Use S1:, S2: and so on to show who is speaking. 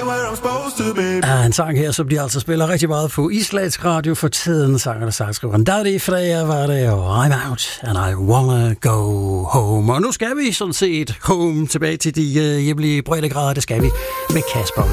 S1: En sang her, som de altså spiller rigtig meget på Islands Radio for tiden. Sanger og sangskriveren Daði Freyr var det, og I'm out and I wanna go home. Og nu skal vi sådan set home tilbage til de hjemlige breddegrader. Det skal vi med Kasper